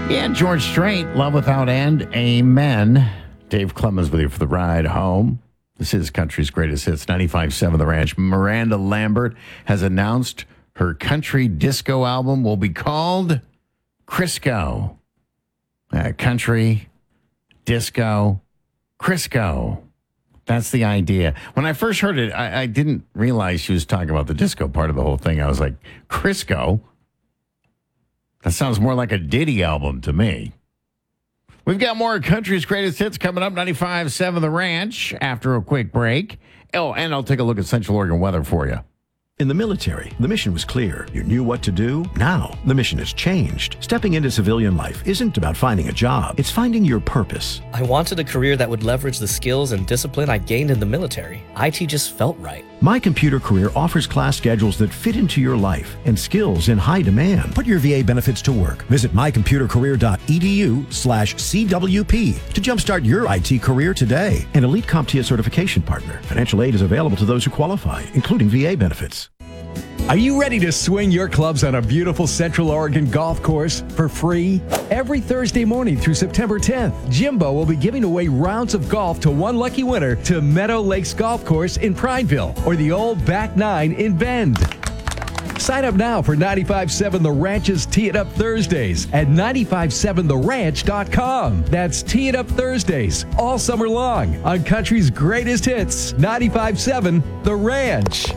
Yeah, George Strait, Love Without End, Amen. Dave Clemens with you for the ride home. This is country's greatest hits, 95.7 The Ranch. Miranda Lambert has announced her country disco album will be called Crisco. Country, disco, Crisco. That's the idea. When I first heard it, I didn't realize she was talking about the disco part of the whole thing. I was like, Crisco? That sounds more like a Diddy album to me. We've got more country's greatest hits coming up, 95.7 The Ranch, after a quick break. Oh, and I'll take a look at Central Oregon weather for you. In the military, the mission was clear. You knew what to do. Now, the mission has changed. Stepping into civilian life isn't about finding a job. It's finding your purpose. I wanted a career that would leverage the skills and discipline I gained in the military. IT just felt right. My Computer Career offers class schedules that fit into your life and skills in high demand. Put your VA benefits to work. Visit mycomputercareer.edu/CWP to jumpstart your IT career today. An Elite CompTIA certification partner. Financial aid is available to those who qualify, including VA benefits. Are you ready to swing your clubs on a beautiful Central Oregon golf course for free? Every Thursday morning through September 10th, Jimbo will be giving away rounds of golf to one lucky winner to Meadow Lakes Golf Course in Prineville or the old Back Nine in Bend. Sign up now for 95.7 The Ranch's Tee It Up Thursdays at 957theranch.com. That's Tee It Up Thursdays all summer long on country's greatest hits, 95.7 The Ranch.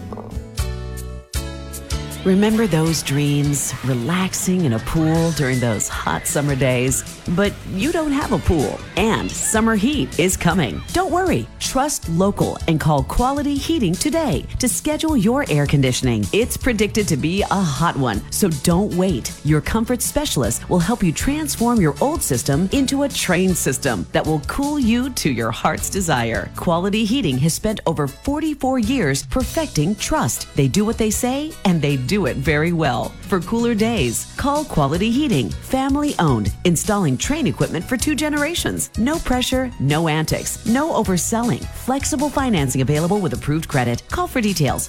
Remember those dreams, relaxing in a pool during those hot summer days? But you don't have a pool, and summer heat is coming. Don't worry. Trust local and call Quality Heating today to schedule your air conditioning. It's predicted to be a hot one, so don't wait. Your comfort specialist will help you transform your old system into a trained system that will cool you to your heart's desire. Quality Heating has spent over 44 years perfecting trust. They do what they say, and they do it very well. For cooler days, call Quality Heating. Family owned, installing train equipment for 2 generations. No pressure, no antics, no overselling. Flexible financing available with approved credit. Call for details,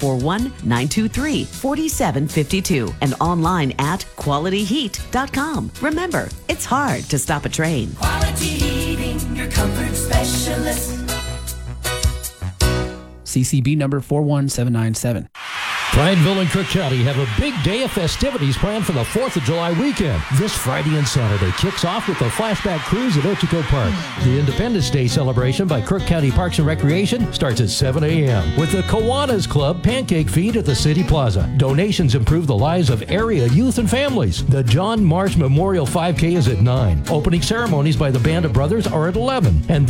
541-923-4752 and online at qualityheat.com. Remember, it's hard to stop a train. Quality Heating, your comfort specialist. CCB number 41797. Prineville and Crook County have a big day of festivities planned for the 4th of July weekend. This Friday and Saturday kicks off with the Flashback Cruise at Ochico Park. The Independence Day celebration by Crook County Parks and Recreation starts at 7 a.m. with the Kiwanis Club Pancake Feed at the City Plaza. Donations improve the lives of area youth and families. The John Marsh Memorial 5K is at 9. Opening ceremonies by the Band of Brothers are at 11. And